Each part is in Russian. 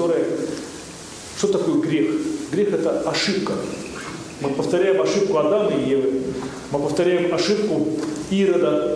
которая... Что такое грех? Грех – это ошибка. Мы повторяем ошибку Адама и Евы. Мы повторяем ошибку Ирода,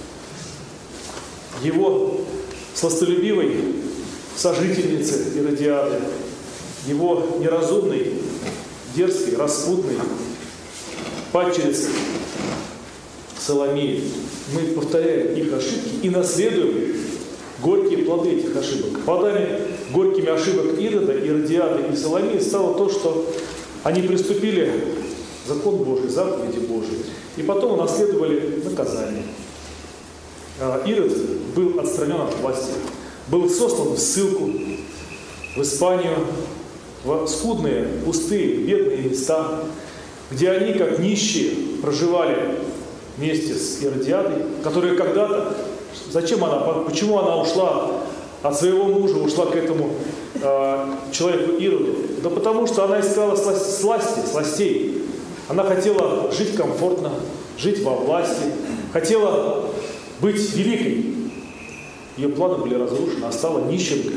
его сластолюбивой сожительницы Иродиады, его неразумной, дерзкой, распутной падчерицы Соломеи. Мы повторяем их ошибки и наследуем горькие плоды этих ошибок. Плодами горькими ошибок Ирода, Иродиады и Соломеи стало то, что они приступили закон Божий, заповеди Божии, и потом унаследовали наказание. Ирод был отстранен от власти, был сослан в ссылку в Испанию, в скудные, пустые, бедные места, где они, как нищие, проживали вместе с Иродиадой, которая когда-то, почему она ушла от своего мужа, ушла к этому человеку Ироду? Да потому что она искала сластей. Она хотела жить комфортно, жить во власти, хотела быть великой. Ее планы были разрушены, она стала нищенкой.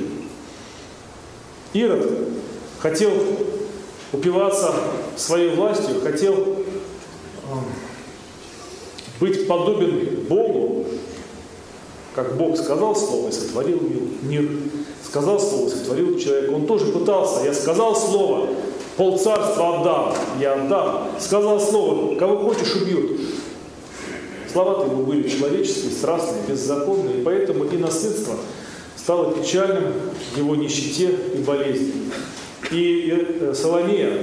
Ирод хотел упиваться своей властью, хотел быть подобен Богу, как Бог сказал слово и сотворил мир, сказал слово и сотворил человека. Он тоже пытался. Я сказал слово, полцарства отдам, я отдам. Сказал слово, кого хочешь убьют. Слова-то его были человеческие, страстные, беззаконные, и поэтому и наследство стало печальным в его нищете и болезни. И Соломея,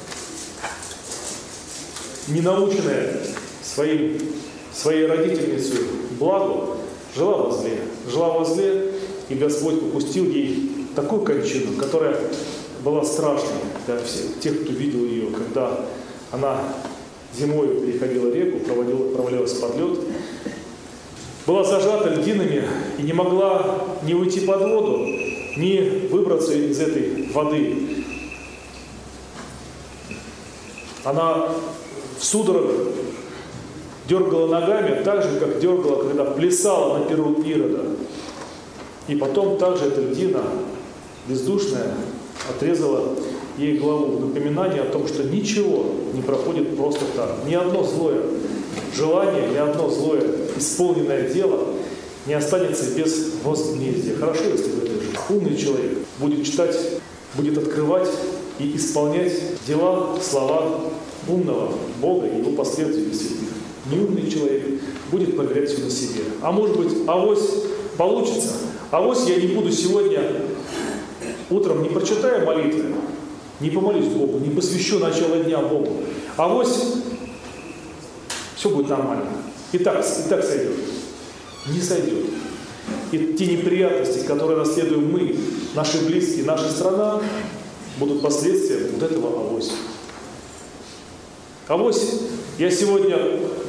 не наученная своей родительницей благу, жила во зле, и Господь попустил ей такую кончину, которая была страшной для всех тех, кто видел ее, когда она зимой переходила реку, провалилась под лед, была зажата льдинами и не могла ни уйти под воду, ни выбраться из этой воды. Она в судорогах дергала ногами, так же, как дергала, когда плясала на перу Ирода. И потом также эта льдина, бездушная, отрезала ей голову в напоминание о том, что ничего не проходит просто так. Ни одно злое желание, ни одно злое исполненное дело не останется без возмездия. Хорошо, если в этой жизни умный человек будет читать, будет открывать и исполнять дела, слова умного Бога и его последователей святых. Неумный человек будет проверять все на себе. А может быть, авось получится. Авось я не буду сегодня утром, не прочитая молитвы, не помолюсь Богу, не посвящу начало дня Богу. Авось все будет нормально. И так сойдет. Не сойдет. И те неприятности, которые наследуем мы, наши близкие, наша страна, будут последствием вот этого авось. Авось я сегодня,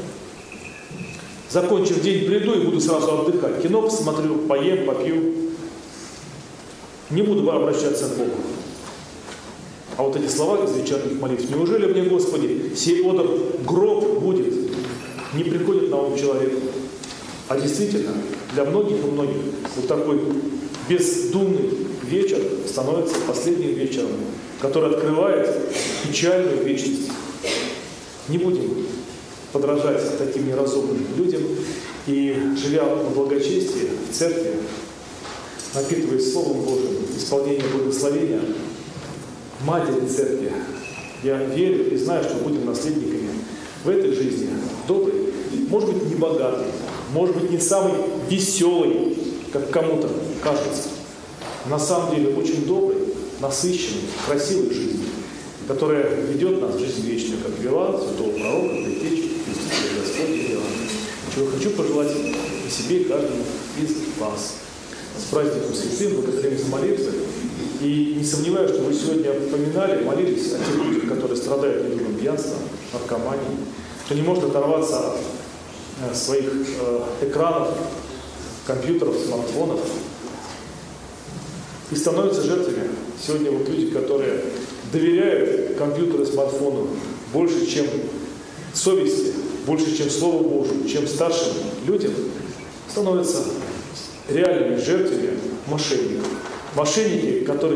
закончив день, приду и буду сразу отдыхать. Кино посмотрю, поем, попью. Не буду обращаться к Богу. А вот эти слова из вечерних молитв: неужели мне, Господи, сей одом гроб будет? Не приходит на ум человеку. А действительно, для многих и многих вот такой бездумный вечер становится последним вечером, который открывает печальную вечность. Не будем подражать таким неразумным людям и, живя в благочестии, в церкви, напитываясь Словом Божьим, исполнением благословения Матери Церкви, я верю и знаю, что будем наследниками в этой жизни доброй, может быть, не богатой, может быть, не самой веселой, как кому-то кажется, на самом деле очень доброй, насыщенной, красивой жизни, которая ведет нас в жизнь вечную, как вела святого пророка, предтечи, крестителя Господня Иоанна. Чего хочу пожелать и себе, и каждому из вас. С праздником святым, благодарим за молитвы. И не сомневаюсь, что вы сегодня поминали, молились о тех людях, которые страдают недугом пьянства, наркоманией, кто не может оторваться от своих экранов, компьютеров, смартфонов и становятся жертвами. Сегодня вот люди, которые доверяют компьютеру и смартфону больше, чем совести, больше, чем Слову Божию, чем старшим людям, становятся реальными жертвами мошенников. Мошенники, которые